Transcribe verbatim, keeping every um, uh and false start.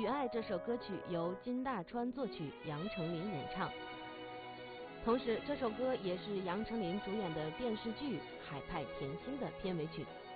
爱》这首歌曲由金大川作曲，杨丞琳演唱。同时，这首歌也是杨丞琳主演的电视剧《海派甜心》的片尾曲。